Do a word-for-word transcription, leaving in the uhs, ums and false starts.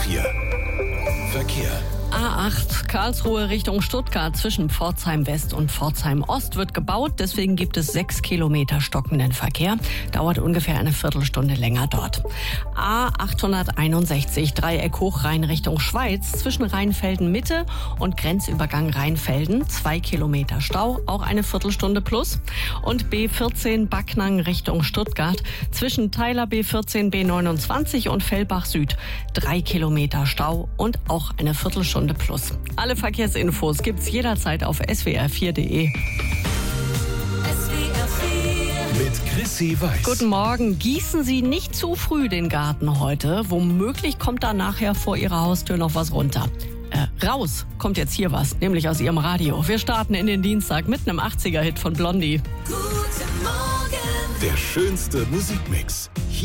vier. Verkehr. A acht Karlsruhe Richtung Stuttgart zwischen Pforzheim West und Pforzheim Ost wird gebaut. Deswegen gibt es sechs Kilometer stockenden Verkehr. Dauert ungefähr eine Viertelstunde länger dort. A achthunderteinundsechzig Dreieck Hochrhein Richtung Schweiz zwischen Rheinfelden Mitte und Grenzübergang Rheinfelden. Zwei Kilometer Stau, auch eine Viertelstunde plus. Und B vierzehn Backnang Richtung Stuttgart zwischen Teiler B vierzehn B neunundzwanzig und Fellbach Süd. Drei Kilometer Stau und auch eine Viertelstunde plus. Alle Verkehrsinfos gibt's jederzeit auf S W R vier punkt de. Mit Chrissy Weiß. Guten Morgen. Gießen Sie nicht zu früh den Garten heute. Womöglich kommt da nachher vor Ihrer Haustür noch was runter. Äh, raus kommt jetzt hier was, nämlich aus Ihrem Radio. Wir starten in den Dienstag mit einem achtziger-Hit von Blondie. Der schönste Musikmix.